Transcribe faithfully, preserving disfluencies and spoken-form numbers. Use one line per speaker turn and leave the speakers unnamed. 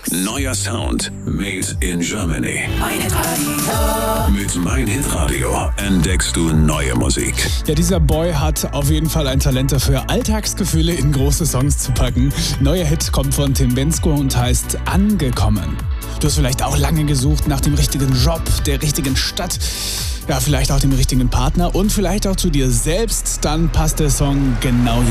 Neuer Sound made in Germany.
Mein Hitradio.
Mit Mein Hitradio entdeckst du neue Musik.
Ja, dieser Boy hat auf jeden Fall ein Talent dafür, Alltagsgefühle in große Songs zu packen. Neuer Hit kommt von Tim Bendzko und heißt Angekommen. Du hast vielleicht auch lange gesucht nach dem richtigen Job, der richtigen Stadt, ja, vielleicht auch dem richtigen Partner und vielleicht auch zu dir selbst. Dann passt der Song genau hier.